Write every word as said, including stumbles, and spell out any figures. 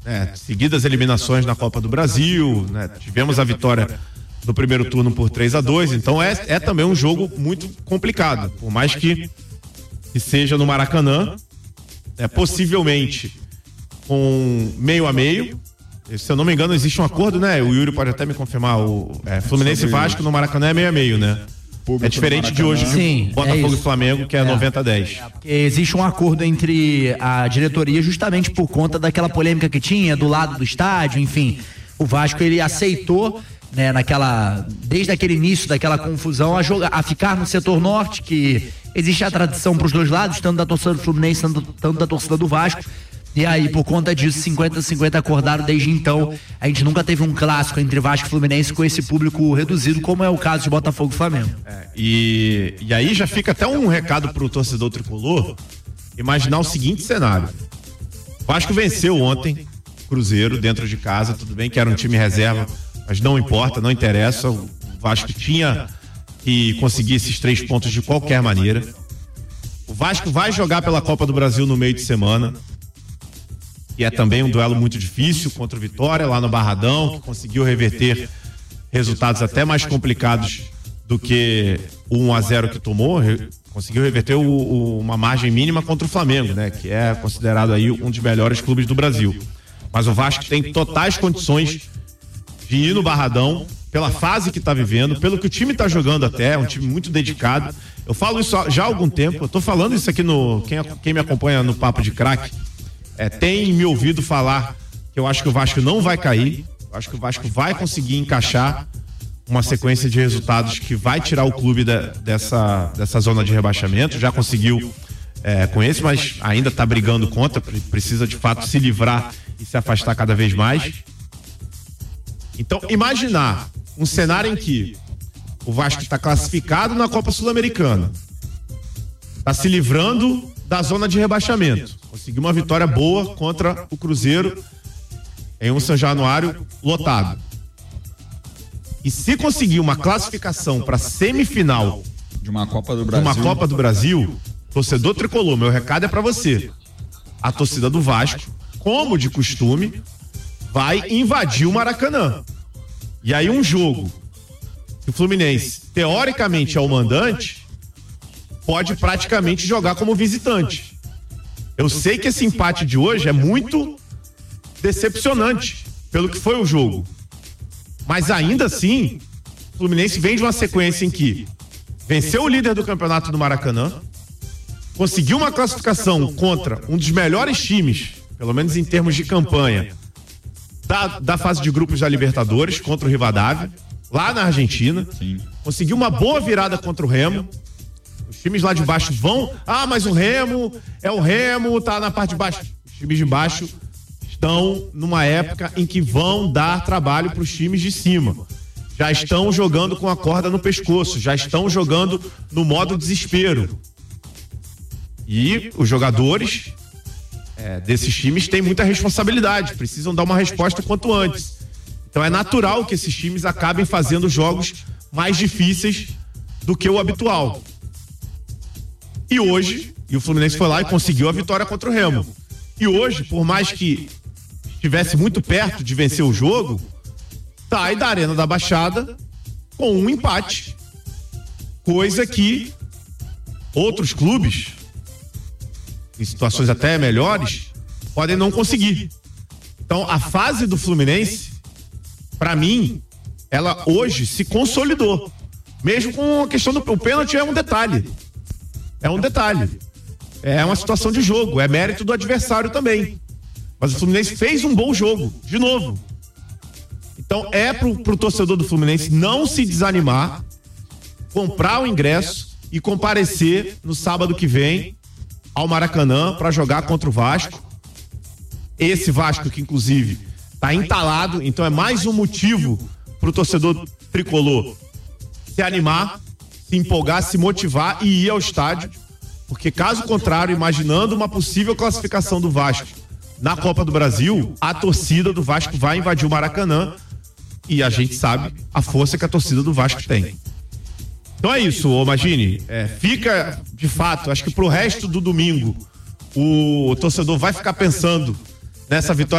né, seguidas eliminações na Copa do Brasil, né, tivemos a vitória no primeiro turno por três a dois, então é, é também um jogo muito complicado, por mais que, que seja no Maracanã, é, possivelmente com meio a meio. Se eu não me engano, existe um acordo, né? O Yuri pode até me confirmar. O é, Fluminense e Vasco no Maracanã é meio a meio, né? É diferente de hoje, Sim, Botafogo é e Flamengo, que é, é noventa a dez. É, existe um acordo entre a diretoria justamente por conta daquela polêmica que tinha do lado do estádio, enfim. O Vasco, ele aceitou, né, naquela, desde aquele início daquela confusão, a, jogar, a ficar no setor norte, que existe a tradição para os dois lados, tanto da torcida do Fluminense, tanto, tanto da torcida do Vasco. E aí, por conta disso, cinquenta a cinquenta acordaram desde então. A gente nunca teve um clássico entre Vasco e Fluminense com esse público reduzido, como é o caso de Botafogo e Flamengo. É, e, e aí já fica até um recado pro torcedor tricolor imaginar o seguinte cenário. O Vasco venceu ontem Cruzeiro dentro de casa, tudo bem que era um time reserva, mas não importa, não interessa. O Vasco tinha que conseguir esses três pontos de qualquer maneira. O Vasco vai jogar pela Copa do Brasil no meio de semana, e é também um duelo muito difícil contra o Vitória, lá no Barradão, que conseguiu reverter resultados até mais complicados do que o um a zero que tomou, conseguiu reverter o, o, uma margem mínima contra o Flamengo, né, que é considerado aí um dos melhores clubes do Brasil. Mas o Vasco tem totais condições de ir no Barradão, pela fase que está vivendo, pelo que o time está jogando até, é um time muito dedicado. Eu falo isso já há algum tempo, eu estou falando isso aqui no... Quem, quem me acompanha no Papo de Craque, É, tem me ouvido falar que eu acho que o Vasco não vai cair, eu acho que o Vasco vai conseguir encaixar uma sequência de resultados que vai tirar o clube da, dessa, dessa zona de rebaixamento. Já conseguiu é, com esse, mas ainda está brigando contra, precisa de fato se livrar e se afastar cada vez mais. Então, imaginar um cenário em que o Vasco está classificado na Copa Sul-Americana, está se livrando da zona de rebaixamento, conseguiu uma vitória boa contra o Cruzeiro em um São Januário lotado. E se conseguir uma classificação para semifinal de uma Copa do Brasil, de uma Copa do Brasil, torcedor tricolor, meu recado é para você. A torcida do Vasco, como de costume, vai invadir o Maracanã. E aí um jogo que o Fluminense teoricamente é o mandante, pode praticamente jogar como visitante. Eu sei que esse empate de hoje é muito decepcionante pelo que foi o jogo. Mas ainda assim, o Fluminense vem de uma sequência em que venceu o líder do campeonato do Maracanã, conseguiu uma classificação contra um dos melhores times, pelo menos em termos de campanha, da, da fase de grupos da Libertadores, contra o Rivadavia, lá na Argentina. Sim. Conseguiu uma boa virada contra o Remo. Os times lá de baixo vão, ah, mas o Remo, é o Remo, tá na parte de baixo. Os times de baixo estão numa época em que vão dar trabalho para os times de cima. Já estão jogando com a corda no pescoço, já estão jogando no modo desespero. E os jogadores é, desses times têm muita responsabilidade, precisam dar uma resposta quanto antes. Então é natural que esses times acabem fazendo jogos mais difíceis do que o habitual. E hoje, e o Fluminense foi lá e conseguiu a vitória contra o Remo. E hoje, por mais que estivesse muito perto de vencer o jogo, sai da Arena da Baixada com um empate. Coisa que outros clubes, em situações até melhores, podem não conseguir. Então, a fase do Fluminense, para mim, ela hoje se consolidou. Mesmo com a questão do o pênalti, é um detalhe. É um detalhe. É uma situação de jogo, é mérito do adversário também. Mas o Fluminense fez um bom jogo, de novo. Então é pro, pro torcedor do Fluminense não se desanimar, comprar o ingresso e comparecer no sábado que vem ao Maracanã para jogar contra o Vasco. Esse Vasco que inclusive tá entalado, então é mais um motivo pro torcedor tricolor se animar, se empolgar, se motivar e ir ao estádio, porque caso contrário, imaginando uma possível classificação do Vasco na Copa do Brasil, a torcida do Vasco vai invadir o Maracanã e a gente sabe a força que a torcida do Vasco tem. Então é isso, ô Magini, é, fica de fato, acho que pro resto do domingo o torcedor vai ficar pensando nessa vitória